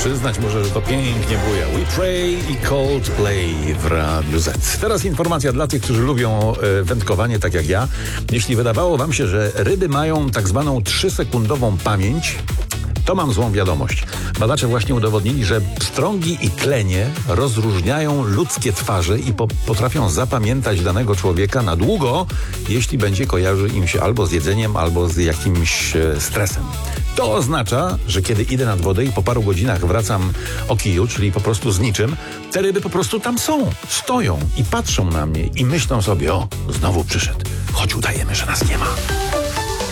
Przyznać może, że to pięknie buja. We Pray i Coldplay w Radiu Z. Teraz informacja dla tych, którzy lubią wędkowanie tak jak ja. Jeśli wydawało wam się, że ryby mają tak zwaną 3-sekundową pamięć, to mam złą wiadomość. Badacze właśnie udowodnili, że pstrągi i klenie rozróżniają ludzkie twarze i potrafią zapamiętać danego człowieka na długo, jeśli będzie kojarzy im się albo z jedzeniem, albo z jakimś stresem. To oznacza, że kiedy idę nad wodę i po paru godzinach wracam o kiju, czyli po prostu z niczym, te ryby po prostu tam są, stoją i patrzą na mnie i myślą sobie: o, znowu przyszedł, choć udajemy, że nas nie ma.